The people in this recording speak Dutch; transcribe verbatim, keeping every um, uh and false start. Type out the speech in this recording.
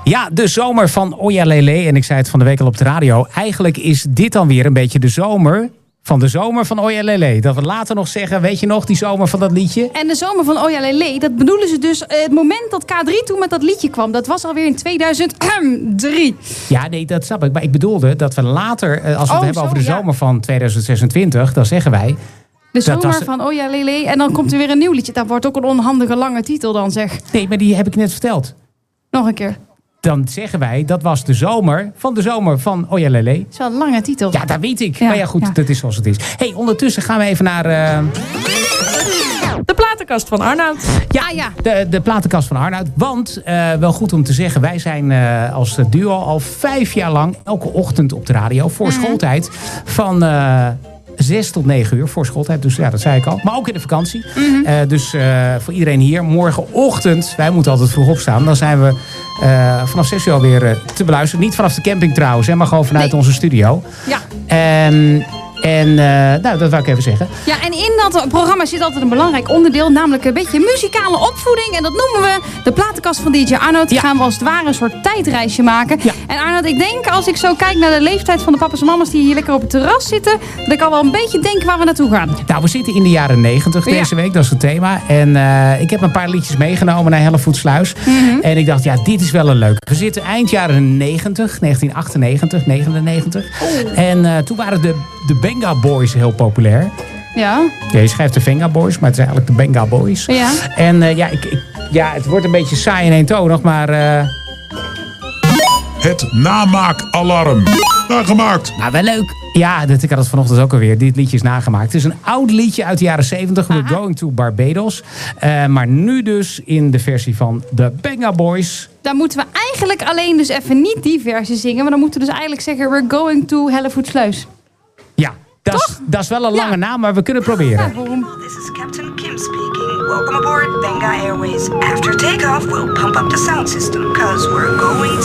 Ja, de zomer van Oya Lele. En ik zei het van de week al op de radio. Eigenlijk is dit dan weer een beetje de zomer van de zomer van Oya Lele. Dat we later nog zeggen, weet je nog, die zomer van dat liedje? En de zomer van Oya Lele, dat bedoelen ze dus het moment dat K drie toen met dat liedje kwam. Dat was alweer in tweeduizend drie. Ja, nee, dat snap ik. Maar ik bedoelde dat we later, als we het oh, hebben zo, over de ja. zomer van tweeduizend zesentwintig, dan zeggen wij... De zomer was... van Oya Lele. En dan komt er weer een nieuw liedje. Dat wordt ook een onhandige lange titel dan, zeg. Nee, maar die heb ik net verteld. Nog een keer. Dan zeggen wij, dat was de zomer van de zomer van Oya Lele. Het is wel een lange titel. Ja, dat weet ik. Ja, maar ja, goed, ja. dat is zoals het is. Hey, ondertussen gaan we even naar... Uh... De platenkast van Arnoud. Ja, Ah, ja. De, de platenkast van Arnoud. Want, uh, wel goed om te zeggen, wij zijn uh, als duo al vijf jaar lang elke ochtend op de radio voor Mm-hmm. schooltijd van... Uh, Zes tot negen uur voor schooltijd. Dus ja, dat zei ik al. Maar ook in de vakantie. Mm-hmm. Uh, dus uh, voor iedereen hier. Morgenochtend. Wij moeten altijd vroeg opstaan. Dan zijn we uh, vanaf zes uur alweer uh, te beluisteren. Niet vanaf de camping trouwens. Hè, maar gewoon vanuit Nee. onze studio. Ja. Um, en uh, nou, dat wou ik even zeggen. Ja, en in dat programma zit altijd een belangrijk onderdeel. Namelijk een beetje muzikale opvoeding. En dat noemen we de platenkast van D J Arnoud. Die Ja. gaan we als het ware een soort tijdreisje maken. Ja. En Arnoud, ik denk als ik zo kijk naar de leeftijd van de papa's en mama's die hier lekker op het terras zitten. Dat ik al wel een beetje denk waar we naartoe gaan. Nou, we zitten in de jaren negentig deze Ja. week. Dat is het thema. En uh, ik heb een paar liedjes meegenomen naar Hellevoetsluis. Mm-hmm. En ik dacht, ja, dit is wel een leuk. We zitten eind jaren negentig. negentien achtennegentig, negenennegentig. Oh. En uh, toen waren de, de Benga Boys heel populair. Ja. Ja, je schrijft de Venga Boys, maar het is eigenlijk de Benga Boys. Ja. En uh, ja, ik, ik, ja, het wordt een beetje saai en eentonig, maar... Uh, Het namaakalarm. Nagemaakt. Maar wel leuk. Ja, dat, ik had het vanochtend ook alweer. Dit liedje is nagemaakt. Het is een oud liedje uit de jaren zeventig. We're Going to Barbados. Uh, maar nu dus in de versie van de Benga Boys. Dan moeten we eigenlijk alleen dus even niet die versie zingen. Maar dan moeten we dus eigenlijk zeggen, we're going to Hellevoetsluis. Ja, dat is, dat is wel een lange Ja. naam, maar we kunnen het proberen. Ja, waarom? This is Captain Kim speaking. Welcome aboard Benga Airways. After takeoff, we'll pump up the sound system, cause we're going